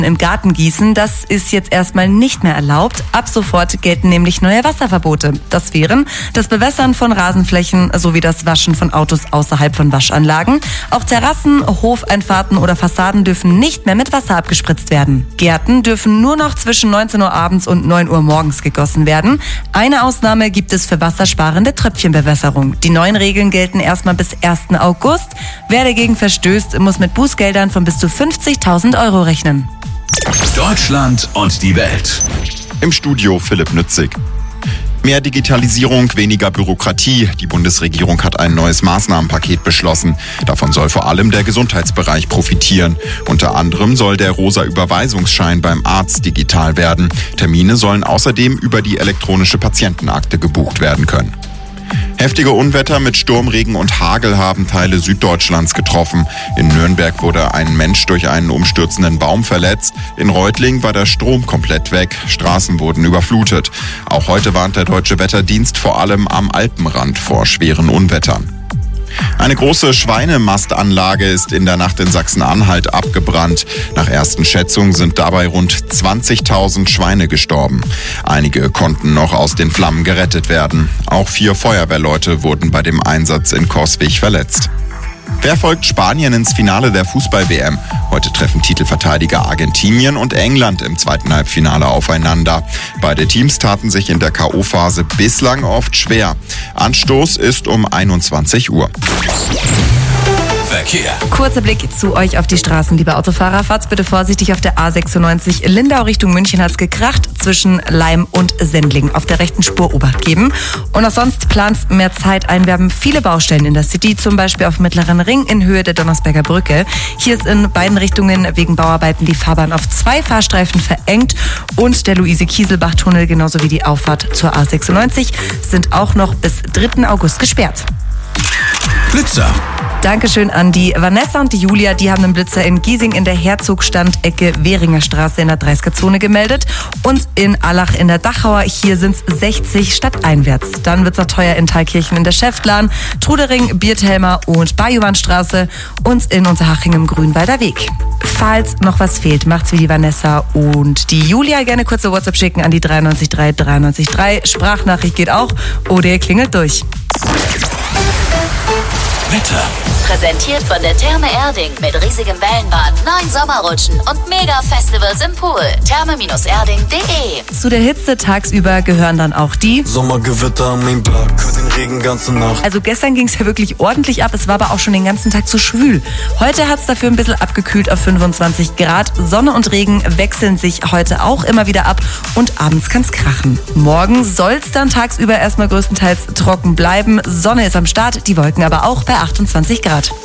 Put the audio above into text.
im Garten gießen. Das ist jetzt erstmal nicht mehr erlaubt. Ab sofort gelten nämlich neue Wasserverbote. Das wären das Bewässern von Rasenflächen sowie das Waschen von Autos außerhalb von Waschanlagen. Auch Terrassen, Hofeinfahrten oder Fassaden dürfen nicht mehr mit Wasser abgespritzt werden. Gärten dürfen nur noch zwischen 19 Uhr abends und 9 Uhr morgens gegossen werden. Eine Ausnahme gibt es für wassersparende Tröpfchenbewässerung. Die neuen Regeln gelten erstmal bis 1. August. Wer dagegen verstößt, muss mit Bußgeldern von bis zu 50.000 Euro rechnen. Deutschland und die Welt. Im Studio Philipp Nützig. Mehr Digitalisierung, weniger Bürokratie. Die Bundesregierung hat ein neues Maßnahmenpaket beschlossen. Davon soll vor allem der Gesundheitsbereich profitieren. Unter anderem soll der rosa Überweisungsschein beim Arzt digital werden. Termine sollen außerdem über die elektronische Patientenakte gebucht werden können. Heftige Unwetter mit Sturm, Regen und Hagel haben Teile Süddeutschlands getroffen. In Nürnberg wurde ein Mensch durch einen umstürzenden Baum verletzt. In Reutling war der Strom komplett weg. Straßen wurden überflutet. Auch heute warnt der Deutsche Wetterdienst vor allem am Alpenrand vor schweren Unwettern. Eine große Schweinemastanlage ist in der Nacht in Sachsen-Anhalt abgebrannt. Nach ersten Schätzungen sind dabei rund 20.000 Schweine gestorben. Einige konnten noch aus den Flammen gerettet werden. Auch 4 Feuerwehrleute wurden bei dem Einsatz in Coswig verletzt. Wer folgt Spanien ins Finale der Fußball-WM? Heute treffen Titelverteidiger Argentinien und England im zweiten Halbfinale aufeinander. Beide Teams taten sich in der K.O.-Phase bislang oft schwer. Anstoß ist um 21 Uhr. Verkehr. Kurzer Blick zu euch auf die Straßen, liebe Autofahrer. Fahrt bitte vorsichtig auf der A96 Lindau Richtung München, hat's gekracht zwischen Leim und Sendling. Auf der rechten Spur Obacht geben. Und auch sonst planst mehr Zeit ein. Wir haben viele Baustellen in der City, zum Beispiel auf dem Mittleren Ring in Höhe der Donnersberger Brücke. Hier ist in beiden Richtungen wegen Bauarbeiten die Fahrbahn auf 2 Fahrstreifen verengt und der Luise-Kieselbach-Tunnel genauso wie die Auffahrt zur A96 sind auch noch bis 3. August gesperrt. Blitzer. Dankeschön an die Vanessa und die Julia. Die haben einen Blitzer in Giesing in der Herzogstand-Ecke Währinger Straße in der 30er-Zone gemeldet. Und in Allach in der Dachauer, hier sind es 60 stadteinwärts. Dann wird es noch teuer in Thalkirchen in der Schäftlarn, Trudering, Bierthelmer und Bajuwannstraße und in Unterhaching im Grünwalder Weg. Falls noch was fehlt, macht's wie die Vanessa und die Julia. Gerne kurze WhatsApp schicken an die 933 933. Sprachnachricht geht auch oder ihr klingelt durch. Wetter. Präsentiert von der Therme Erding mit riesigem Wellenbad, 9 Sommerrutschen und Mega-Festivals im Pool. Therme-erding.de. Zu der Hitze tagsüber gehören dann auch die Sommergewitter am Mainblock, den Regen ganze Nacht. Also gestern ging es ja wirklich ordentlich ab, es war aber auch schon den ganzen Tag zu schwül. Heute hat es dafür ein bisschen abgekühlt auf 25 Grad. Sonne und Regen wechseln sich heute auch immer wieder ab und abends kann es krachen. Morgen soll es dann tagsüber erstmal größtenteils trocken bleiben. Sonne ist am Start, die Wolken aber auch bei 28 Grad.